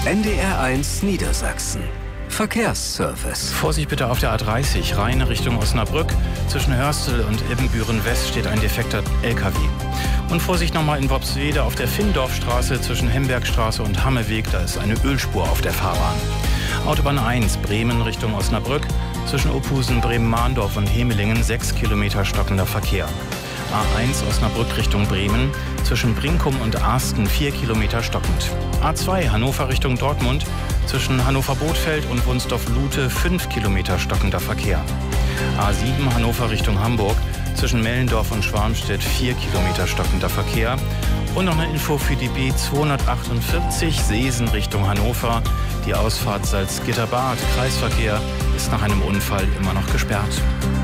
NDR1 Niedersachsen. Verkehrsservice. Vorsicht bitte auf der A30, Rhein Richtung Osnabrück. Zwischen Hörstel und Ibbenbüren-West steht ein defekter LKW. Und Vorsicht nochmal in Worpswede auf der Findorfstraße zwischen Hembergstraße und Hammeweg. Da ist eine Ölspur auf der Fahrbahn. Autobahn 1, Bremen Richtung Osnabrück. Zwischen Ophusen, Bremen-Mahndorf und Hemelingen 6 Kilometer stockender Verkehr. A1 Osnabrück Richtung Bremen. Zwischen Brinkum und Arsten 4 Kilometer stockend. A2 Hannover Richtung Dortmund. Zwischen Hannover-Bothfeld und Wunsdorf-Lute 5 Kilometer stockender Verkehr. A7 Hannover Richtung Hamburg. Zwischen Mellendorf und Schwarmstedt 4 Kilometer stockender Verkehr. Und noch eine Info für die B248 Seesen Richtung Hannover. Die Ausfahrt Salzgitterbad, Kreisverkehr, ist nach einem Unfall immer noch gesperrt.